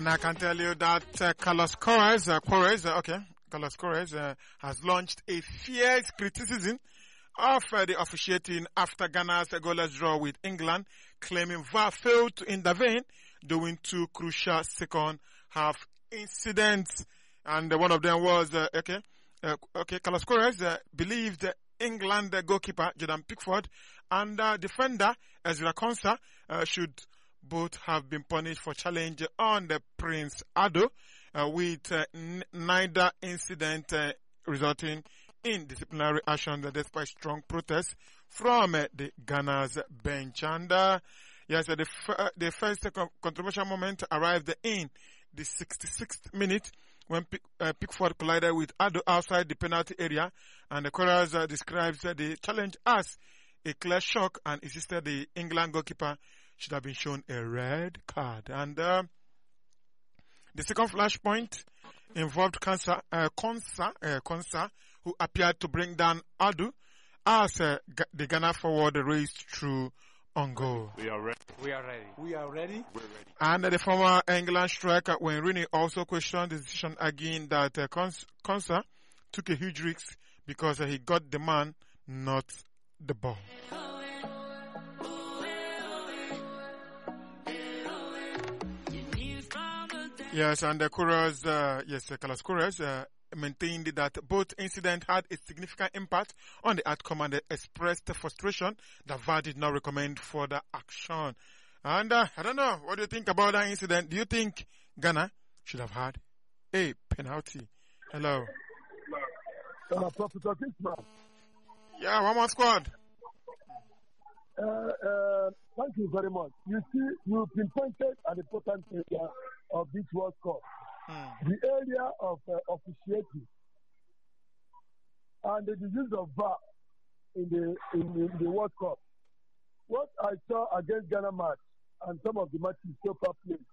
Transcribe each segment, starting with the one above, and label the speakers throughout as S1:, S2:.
S1: And I can tell you that Carlos Queiroz has launched a fierce criticism of the officiating after Ghana's goalless draw with England, claiming VAR failed to intervene during two crucial second half incidents. And one of them was, Carlos Queiroz believed England goalkeeper Jordan Pickford and defender Ezra Konsa should both have been punished for challenge on the Prince Ado, with neither incident resulting in disciplinary action despite strong protests from the Ghana's bench. And yes, the first controversial moment arrived in the 66th minute when Pickford collided with Ado outside the penalty area, and the Queiroz describes the challenge as a clear shock and insisted the England goalkeeper should have been shown a red card. And the second flashpoint involved Konsa, who appeared to bring down Ado as the Ghana forward raced through on goal.
S2: We are ready.
S3: We are ready.
S2: We are ready.
S3: We're ready.
S1: And the former England striker Wayne Rooney also questioned the decision again that Konsa took a huge risk because he got the man, not the ball. Yes, and Carlos Queiroz maintained that both incidents had a significant impact on the outcome and expressed frustration that VAR did not recommend further action. And I don't know, what do you think about that incident? Do you think Ghana should have had a penalty? Hello. Yeah, one more squad.
S4: Thank you very much. You see, you pinpointed an important area of this World Cup. The area of officiating and the use of VAR in the World Cup. What I saw against Ghana match and some of the matches so far played,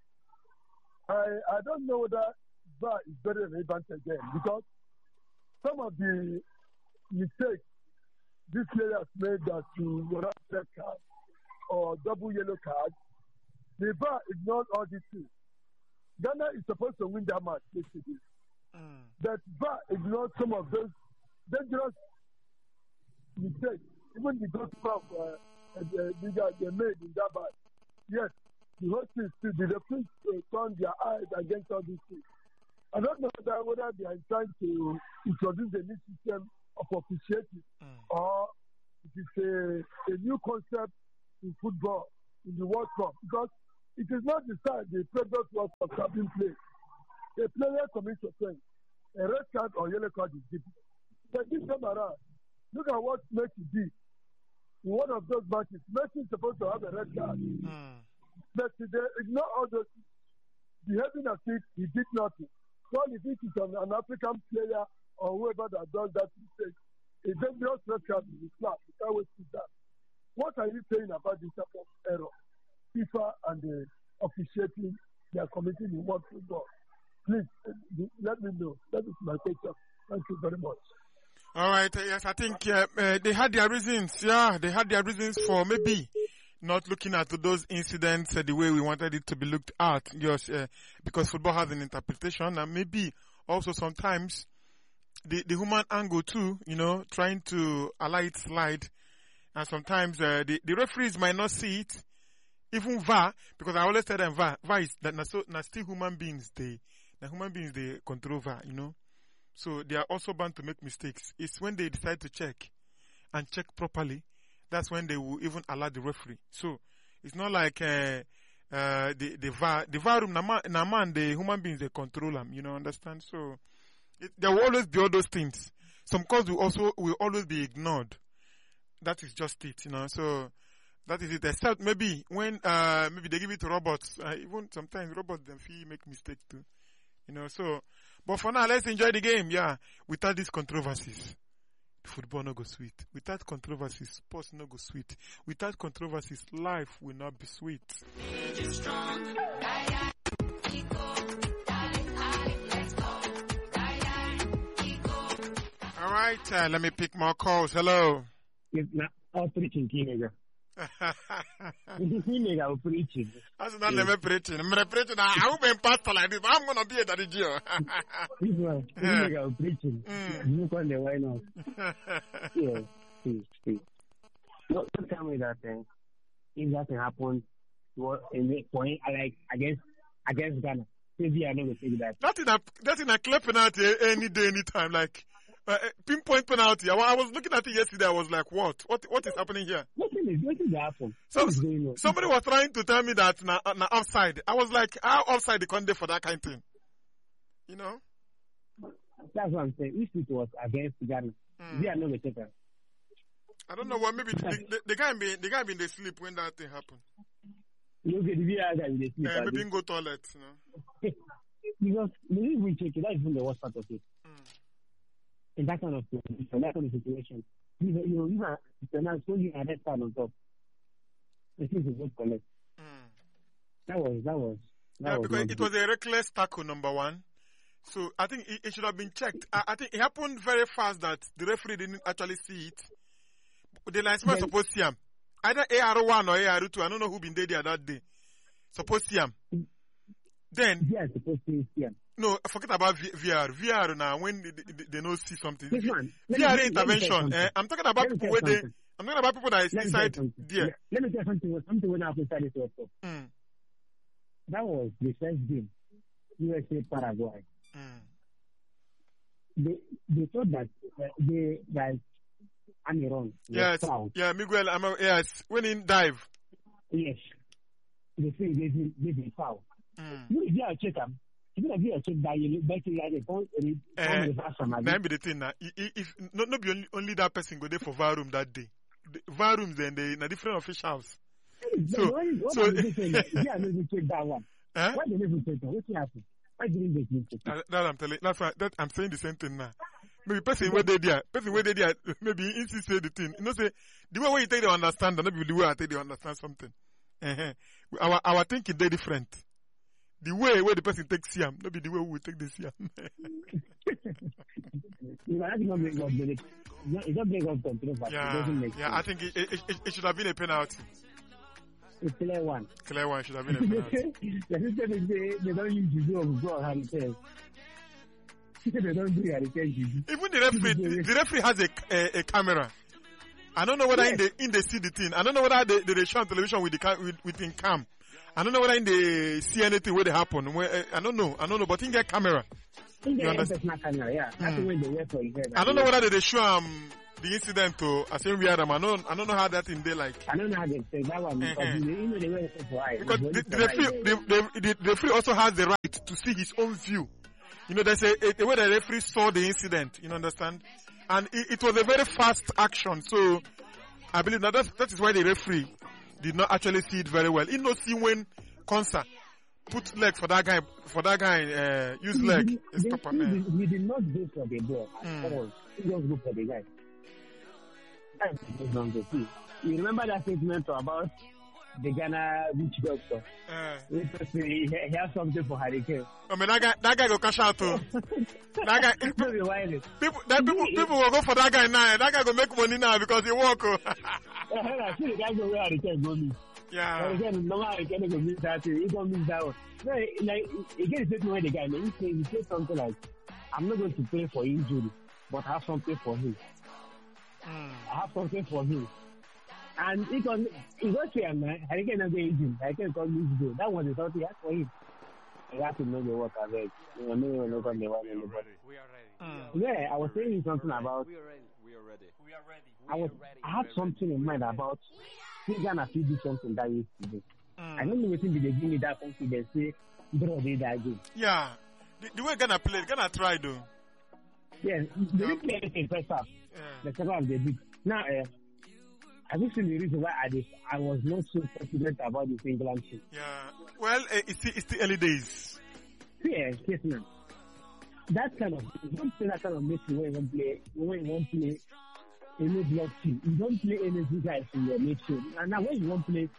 S4: I don't know whether VAR is very relevant again, because some of the mistakes these players made that to run red card or double yellow card, the VAR ignored all these things. Ghana is supposed to win that match yesterday. But VAR ignored some of those dangerous mistakes, even the goalkeeper they made in that match. Yes, the whole thing still, the referees turned their eyes against all these things. I don't know whether they are trying to introduce a new system of officiating or it is a new concept in football in the World Cup, because it is not the side the previous World Cup have been played. A player commits offense, a red card or yellow card is given. But this time around, look at what Messi did. In one of those matches, Messi is supposed to have a red card. But they ignore all those, behaving as if he did nothing. So if it is an African player or whoever that does that mistake, a dangerous red card is flat. You can't wait to that. What are you saying about this type of error? FIFA and the officiating they are committing in world football. Please let me know. That is my question. Thank you very much.
S1: All right. Yes, I think they had their reasons. Yeah, they had their reasons for maybe not looking at those incidents the way we wanted it to be looked at. Just because football has an interpretation, and maybe also sometimes the human angle too. You know, trying to allow it slide, and sometimes the referees might not see it. Even VAR, because I always tell them VAR is that na still human beings they control VAR, you know. So they are also bound to make mistakes. It's when they decide to check properly, that's when they will even allow the referee. So it's not like the VAR room na man the human beings they control them, you know, understand? So there will always be all those things. Some calls will always be ignored. That is just it, you know. So that is it, except maybe when maybe they give it to robots. Even sometimes robots them feel make mistakes too. You know, so but for now let's enjoy the game, yeah. Without these controversies, football no go sweet. Without controversies, sports no go sweet. Without controversies, life will not be sweet. Alright, let me pick more calls. Hello.
S2: He nigga will preaching.
S1: That's not never preaching. I'm preaching. I will be pastor like this. I'm gonna be a daddy Gio.
S2: This one, he nigga will preaching. You call the why not? Yeah, see. Don't tell me that thing. If that can happen, in the point, like against Ghana, maybe I never take that.
S1: That's in a clear penalty any day, anytime. Like pinpoint penalty. I was looking at it yesterday. I was like, what is happening here?
S2: What is happening?
S1: So somebody was trying to tell me that na offside. I was like, how offside the Conde for that kind of thing? You know?
S2: That's what I'm saying. If it was against Ghana, we are not taker.
S1: I don't know what. Maybe the guy be in the sleep when that thing happened.
S2: You get the guy in the sleep.
S1: Maybe go toilet, you know.
S2: Because maybe we check it. That's even the worst part of it. In that kind of situation, you are so you are that stand on top. This is a good collect. That was.
S1: Because it was a reckless tackle, number one. So I think it should have been checked. I think it happened very fast that the referee didn't actually see it. The linesman supposed to see him. Either AR1 or AR2. I don't know who been there that day. Supposed to see him. Then.
S2: Yeah, supposed to see him.
S1: No, forget about VR. VR now, when they don't see something.
S2: This one.
S1: VR intervention. I'm talking about people where they. I'm talking about people that is inside there.
S2: Let me tell you something when I happened inside this World Cup. That was the first game. USA Paraguay. They thought that Amiron.
S1: Yes. Yeah, Miguel. Yes. When he dive.
S2: Yes. They say they did foul. You check them. If you check that, you
S1: maybe the thing now. If not be only that person go there for VAR room that day. The VAR rooms then they in a different officials. So
S2: yeah, maybe check that one. Why they never check that? What's happening? Why didn't they check that?
S1: That I'm telling. That's why I'm saying the same thing now. Maybe person where they there, maybe insist say the thing. You know, say the way you take the understand, and maybe the way I take the understand something. Our thinking they different. The way where the person takes Siam, not be the way we take the Siam. Yeah, I think it should have been a penalty.
S2: It's clear one.
S1: Clear one should have been a penalty.
S2: The system is they don't use juju of God Hurricane. They don't do Hurricane juju.
S1: Even the referee has a camera. I don't know whether in the see the thing. I don't know whether they show on television with in cam. I don't know whether in the see anything where they happen. I don't know, but in their camera.
S2: In the personal camera, yeah. That's the way they work for it.
S1: I don't know whether they show the incident to I say we are them. I don't know how that in there like.
S2: I don't know how they say that one because they were for it.
S1: Because the referee also has the right to see his own view. You know, there's a way the referee saw the incident. You understand? And it was a very fast action. So I believe that is why the referee did not actually see it very well. He not see when Konsa put leg for that guy, use leg.
S2: He did not go for the ball at all. He just go for the guy. You remember that statement about the Ghana witch doctor? He has something for Hurricane.
S1: I mean, that guy go cash out too. That guy, people will go for that guy now. That guy go make money now because he walk.
S2: I see the guy go where Hurricane go miss.
S1: Yeah.
S2: Hurricane, no Hurricane go miss that thing. He don't miss that one. No, like, again, it's where the guy, he said something like, I'm not going to pay for injury, but I have something for him. I have something for him. And he got here, man. Hurricane not going to Hurricane can't lose goal. That was the something he had for him. I have to know the work of it. We are ready. Yeah, I was saying something about. We are ready. I had something in mind about Ghana to do something that yesterday. I don't know what they give me that confidence. Say, bro, they that good.
S1: Yeah, the way Ghana played, Ghana tried though.
S2: Yeah, they didn't play anything first half. The second half they did. Now, I think the reason why I was not so confident about this England team.
S1: Yeah, well, it's the early days.
S2: Yeah, yes, man. That kind of, you don't play that kind of mix when you won't play any block team. You don't play any guys in your mid field. And now when you won't play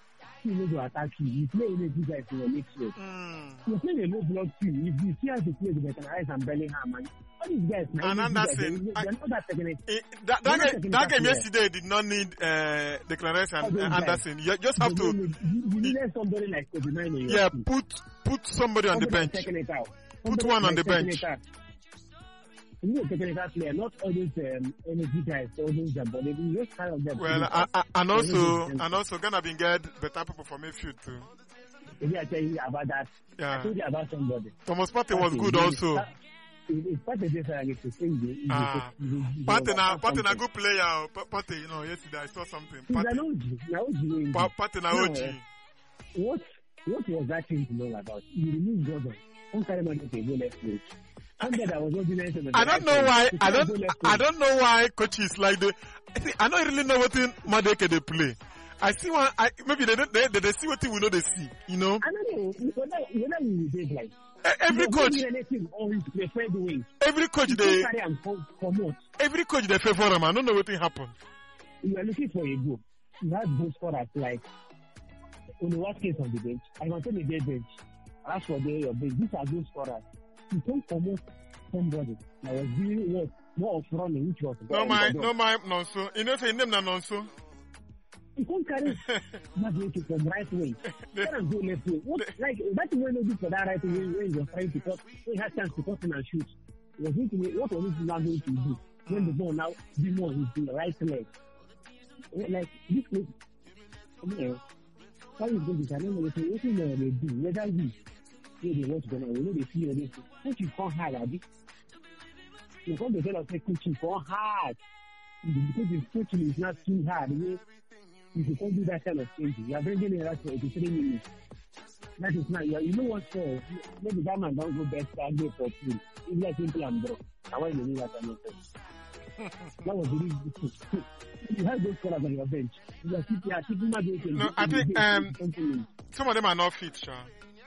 S2: team will attack you. You play energy guys in your midfield. You play a low block team. If you see how to play with Declan and Bellingham, man, all these guys,
S1: and Anderson,
S2: they're not that technical.
S1: That game yesterday did not need Declan Rice and Anderson. You just have to.
S2: You needed somebody like Kobe.
S1: Yeah, put somebody on the bench. Put one on the bench.
S2: You need a technical player, not all these energy guys, all those but they just kind of them.
S1: Well, and also Ghana been get better people for midfield too.
S2: Maybe I tell you about that.
S1: Yeah.
S2: I told you about somebody.
S1: Thomas Partey was good also.
S2: It's Partey different to sing.
S1: Partey na good player. Partey, yesterday I saw something. Partey na OG.
S2: What was that thing to know about? You remove Gordon. Don't carry money to go left place. I don't
S1: know why coaches like I don't really know what in Madeke they play. I see one. Maybe they see what we know they see.
S2: I don't know. Whether you did like
S1: every coach. Every coach they favor them. I don't know what will happen.
S2: You are looking for a goal. You have those scorers like on the worst case on the bench. I can tell you their bench. As for your bench, these are those scorers. You can't promote somebody that was doing more of running, which was
S1: no nonso. You know, say name na nonso.
S2: You can't carry Madrid from right way. You can't go left way. Like that way no do for that right way when you're trying to cut. He had chance to cut and shoot. What was he not going to do when the ball now be more his right leg? Like this way, how is going to? I don't know what they do. Whether they want to go, we know they feel this. Coaching for hard, Abby. You can't develop coaching for hard. Because the coaching is not too hard. You can't do that kind of thing. You are bringing it out for 83 minutes. That is not, you know what, so maybe that man don't go best target for 3. It's like simple and bro. I want to leave that kind of thing. That was really good. You have those colors on your bench. You are keeping my bench.
S1: No, I think some of them are not fit, Sean.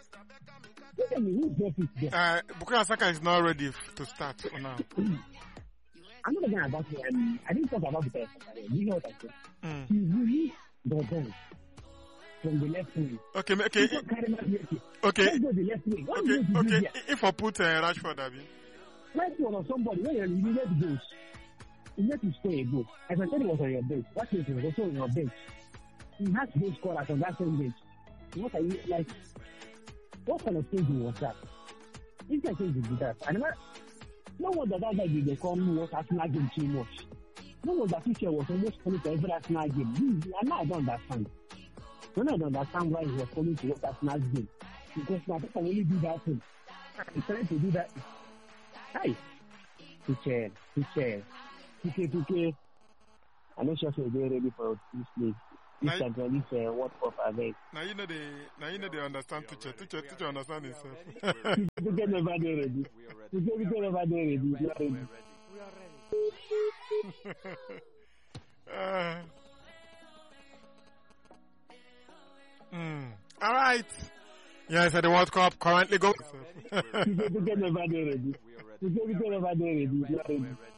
S1: Bukayo Saka is not ready to start for now.
S2: I'm not talking about I didn't talk about Bukayo Saka. You know what I said? He really got down from the left wing.
S1: Okay.
S2: Let's go the left wing.
S1: Okay. If I put Rashford, Abi.
S2: Rashford or somebody, when you need goals, you need to score a goal. As I said, it was on your bench. What is it? Also on your bench. He has to score on that same bench. What are you like? What kind of thing was that? This kind of thing is that. And no wonder that guy did call me was Arsenal game too much. No wonder Fisher was almost coming to every Arsenal game. And now I don't understand. When I don't understand why he was coming to watch Arsenal game. Because now I can only do that thing. I'm trying to do that. Hi. Fisher. I'm not sure if they're ready for this league. This World Cup avec.
S1: Now you know they understand teacher understand himself.
S2: Teacher never ready. Teacher never ready. We are ready.
S1: All right. Yes, the World Cup currently goes.
S2: Teacher never ready. We are ready.